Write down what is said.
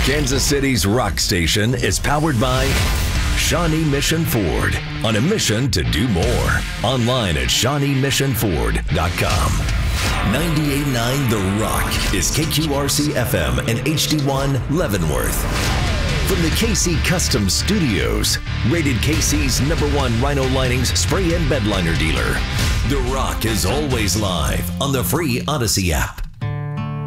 Kansas City's rock station is powered by Shawnee Mission Ford. On a mission to do more. Online at ShawneeMissionFord.com. 98.9 The Rock is KQRC FM and HD1 Leavenworth. From the KC Custom Studios, rated KC's #1 Rhino Linings spray and bed liner dealer. The Rock is always live on the free Odyssey app.